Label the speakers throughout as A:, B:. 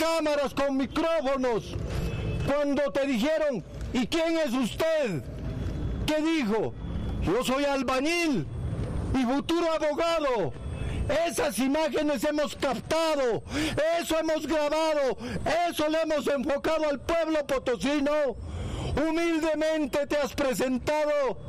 A: cámaras con micrófonos, cuando te dijeron, ¿y quién es usted? ¿Qué dijo? Yo soy albañil y futuro abogado. Esas imágenes hemos captado, eso hemos grabado, eso le hemos enfocado al pueblo potosino. Humildemente te has presentado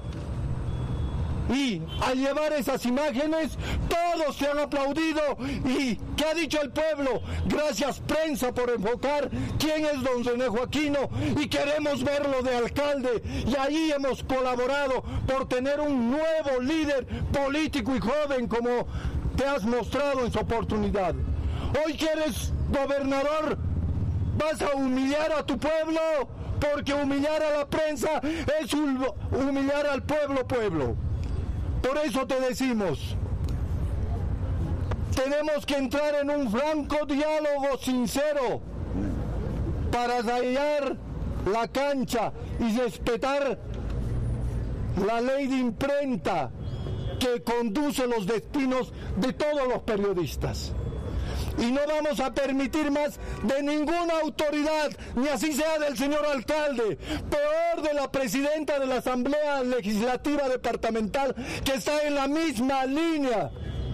A: y al llevar esas imágenes todos te han aplaudido. ¿Y qué ha dicho el pueblo? Gracias, prensa, por enfocar quién es don René Joaquino, y queremos verlo de alcalde, y ahí hemos colaborado por tener un nuevo líder político y joven como te has mostrado en su oportunidad. Hoy que eres gobernador, vas a humillar a tu pueblo, porque humillar a la prensa es humillar al pueblo. Por eso te decimos, tenemos que entrar en un franco diálogo sincero para hallar la cancha y respetar la ley de imprenta que conduce los destinos de todos los periodistas. Y no vamos a permitir más de ninguna autoridad, ni así sea del señor alcalde, peor de la presidenta de la Asamblea Legislativa Departamental, que está en la misma línea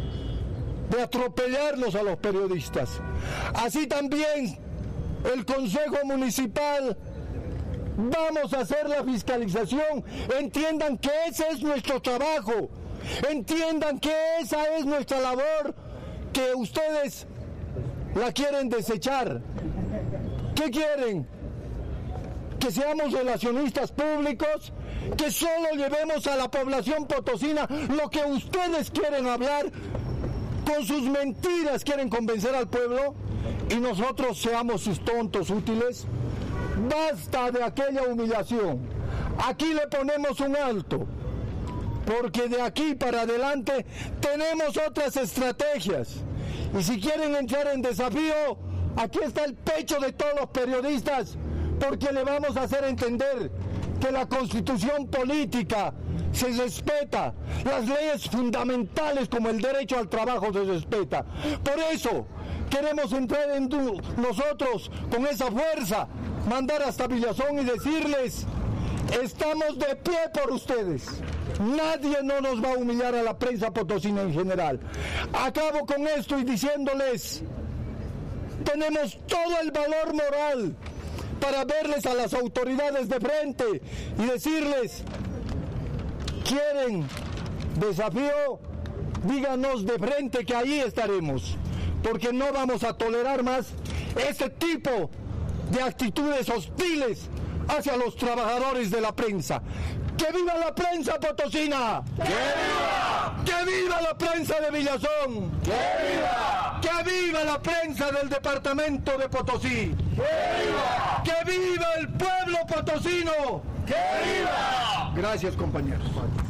A: de atropellarnos a los periodistas. Así también el Consejo Municipal, vamos a hacer la fiscalización. Entiendan que ese es nuestro trabajo, entiendan que esa es nuestra labor, que ustedes la quieren desechar. ¿Qué quieren? ¿Que seamos relacionistas públicos? ¿Que solo llevemos a la población potosina lo que ustedes quieren hablar? Con sus mentiras quieren convencer al pueblo y nosotros seamos sus tontos útiles. Basta de aquella humillación. Aquí le ponemos un alto, porque de aquí para adelante tenemos otras estrategias. Y si quieren entrar en desafío, aquí está el pecho de todos los periodistas, porque le vamos a hacer entender que la constitución política se respeta, las leyes fundamentales como el derecho al trabajo se respeta. Por eso queremos entrar en nosotros con esa fuerza, mandar hasta Villazón y decirles, estamos de pie por ustedes. Nadie no nos va a humillar a la prensa potosina en general. Acabo con esto y diciéndoles, tenemos todo el valor moral para verles a las autoridades de frente y decirles, ¿quieren desafío? Díganos de frente que ahí estaremos, porque no vamos a tolerar más ese tipo de actitudes hostiles hacia los trabajadores de la prensa. ¡Que viva la prensa potosina! ¡Que viva! ¡Que viva la prensa de Villazón! ¡Que viva! ¡Que viva la prensa del departamento de Potosí! ¡Que viva! ¡Que viva el pueblo potosino! ¡Que viva! Gracias, compañeros.